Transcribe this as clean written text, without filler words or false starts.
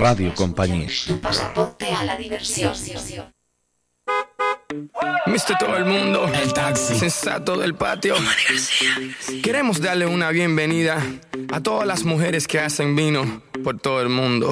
Radio Compañía. Pasaporte a la diversión. Mister todo el mundo, el taxi sensato del patio. Queremos darle una bienvenida a todas las mujeres que hacen vino por todo el mundo.